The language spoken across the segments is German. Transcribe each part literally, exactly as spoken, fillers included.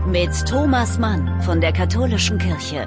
mit Thomas Mann von der Katholischen Kirche.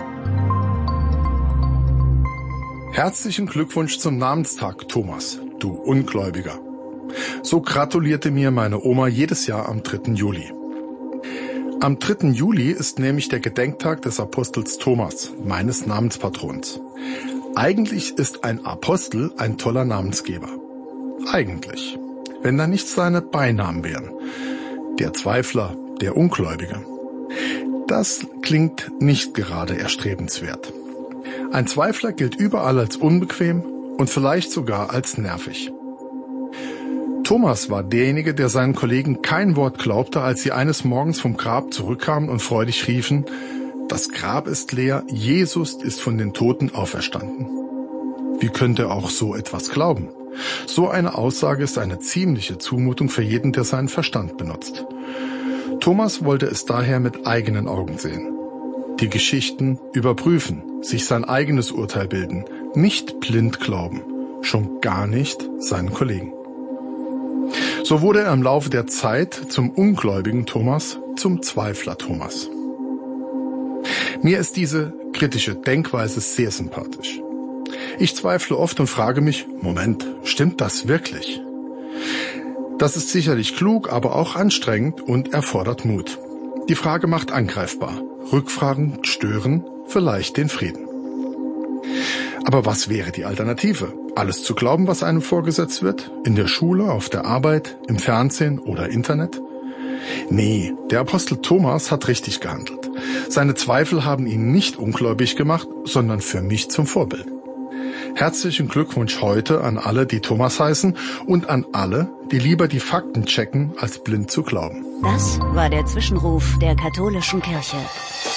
Herzlichen Glückwunsch zum Namenstag, Thomas, du Ungläubiger. So gratulierte mir meine Oma jedes Jahr am dritten Juli. Am dritten Juli ist nämlich der Gedenktag des Apostels Thomas, meines Namenspatrons. Eigentlich ist ein Apostel ein toller Namensgeber. Eigentlich. Wenn da nicht seine Beinamen wären. Der Zweifler, der Ungläubige. Das klingt nicht gerade erstrebenswert. Ein Zweifler gilt überall als unbequem und vielleicht sogar als nervig. Thomas war derjenige, der seinen Kollegen kein Wort glaubte, als sie eines Morgens vom Grab zurückkamen und freudig riefen: Das Grab ist leer, Jesus ist von den Toten auferstanden. Wie könnte er auch so etwas glauben? So eine Aussage ist eine ziemliche Zumutung für jeden, der seinen Verstand benutzt. Thomas wollte es daher mit eigenen Augen sehen. Die Geschichten überprüfen, sich sein eigenes Urteil bilden, nicht blind glauben, schon gar nicht seinen Kollegen. So wurde er im Laufe der Zeit zum ungläubigen Thomas, zum Zweifler Thomas. Mir ist diese kritische Denkweise sehr sympathisch. Ich zweifle oft und frage mich, Moment, stimmt das wirklich? Das ist sicherlich klug, aber auch anstrengend und erfordert Mut. Die Frage macht angreifbar. Rückfragen stören vielleicht den Frieden. Aber was wäre die Alternative? Alles zu glauben, was einem vorgesetzt wird? In der Schule, auf der Arbeit, im Fernsehen oder Internet? Nee, der Apostel Thomas hat richtig gehandelt. Seine Zweifel haben ihn nicht ungläubig gemacht, sondern für mich zum Vorbild. Herzlichen Glückwunsch heute an alle, die Thomas heißen, und an alle, die lieber die Fakten checken, als blind zu glauben. Das war der Zwischenruf der Katholischen Kirche.